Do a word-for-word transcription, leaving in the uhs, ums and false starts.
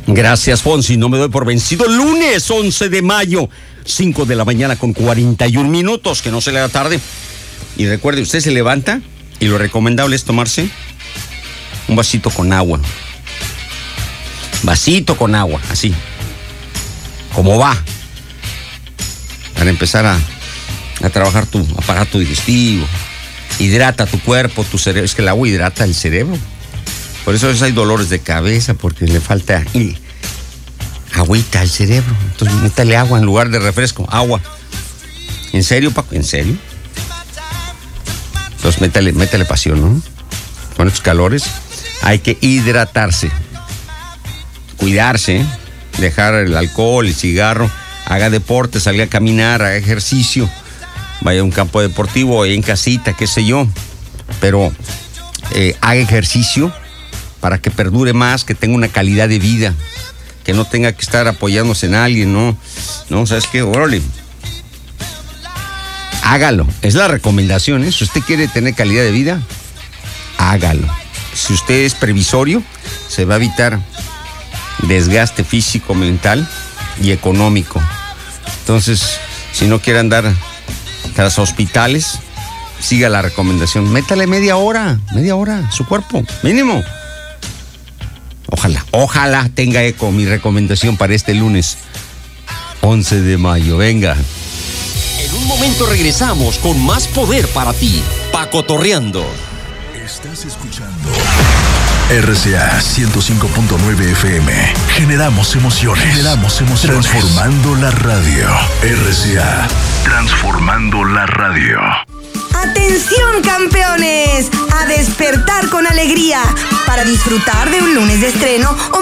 Gracias, Fonsi. No me doy por vencido. Lunes once de mayo, cinco de la mañana con cuarenta y un minutos. Que no se le haga tarde. Y recuerde, usted se levanta y lo recomendable es tomarse un vasito con agua. Vasito con agua, así. Como va. Para empezar a, a trabajar tu aparato digestivo. Hidrata tu cuerpo, tu cerebro. Es que el agua hidrata el cerebro. Por eso a veces hay dolores de cabeza, porque le falta y, agüita al cerebro. Entonces, métale agua en lugar de refresco. Agua. ¿En serio, Paco? ¿En serio? Entonces, métale, métale pasión, ¿no? Con estos calores hay que hidratarse. Cuidarse, ¿eh? Dejar el alcohol, el cigarro. Haga deporte, salga a caminar, haga ejercicio. Vaya a un campo deportivo, vaya en casita, qué sé yo. Pero eh, haga ejercicio para que perdure más, que tenga una calidad de vida, que no tenga que estar apoyándose en alguien, ¿no? No, ¿sabes qué? Órale. Hágalo. Es la recomendación, ¿eh? Si usted quiere tener calidad de vida, hágalo. Si usted es previsorio, se va a evitar desgaste físico, mental y económico. Entonces, si no quiere andar tras hospitales, siga la recomendación. Métale media hora, media hora, su cuerpo, mínimo. Ojalá, ojalá tenga eco mi recomendación para este lunes once de mayo. Venga. En un momento regresamos con más poder para ti. Pacotorreando. Estás escuchando R C A ciento cinco punto nueve F M. Generamos emociones. Generamos emociones. Transformando la radio. R C A. Transformando la radio. ¡Atención, campeones! A despertar con alegría para disfrutar de un lunes de estreno o